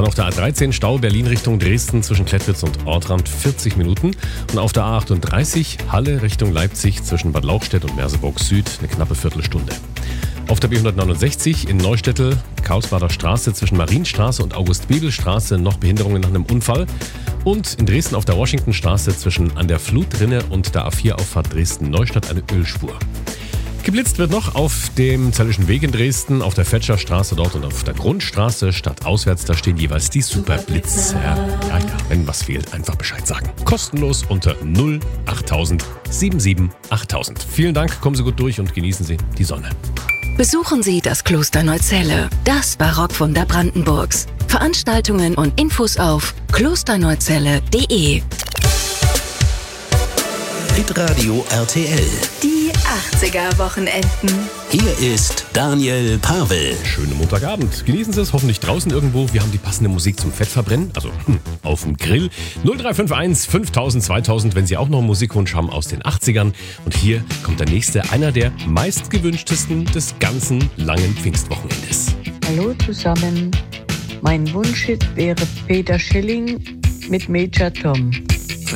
Dann auf der A13 Stau Berlin Richtung Dresden zwischen Klettwitz und Ortrand 40 Minuten. Und auf der A38 Halle Richtung Leipzig zwischen Bad Lauchstädt und Merseburg Süd eine knappe Viertelstunde. Auf der B169 in Neustädtel, Karlsbader Straße zwischen Marienstraße und August-Bebel-Straße noch Behinderungen nach einem Unfall. Und in Dresden auf der Washingtonstraße zwischen an der Flutrinne und der A4-Auffahrt Dresden-Neustadt eine Ölspur. Geblitzt wird noch auf dem Zellischen Weg in Dresden, auf der Fetscherstraße dort und auf der Grundstraße stadtauswärts. Da stehen jeweils die Superblitzer. Ja, wenn was fehlt, einfach Bescheid sagen. Kostenlos unter 08000 77 8000. Vielen Dank, kommen Sie gut durch und genießen Sie die Sonne. Besuchen Sie das Kloster Neuzelle, das Barockwunder Brandenburgs. Veranstaltungen und Infos auf klosterneuzelle.de. Hitradio RTL. Die 80er-Wochenenden. Hier ist Daniel Pavel. Schönen Montagabend. Genießen Sie es hoffentlich draußen irgendwo. Wir haben die passende Musik zum Fettverbrennen, also auf dem Grill. 0351 5000 2000, wenn Sie auch noch einen Musikwunsch haben aus den 80ern. Und hier kommt der nächste, einer der meistgewünschtesten des ganzen langen Pfingstwochenendes. Hallo zusammen. Mein Wunschhit wäre Peter Schilling mit Major Tom.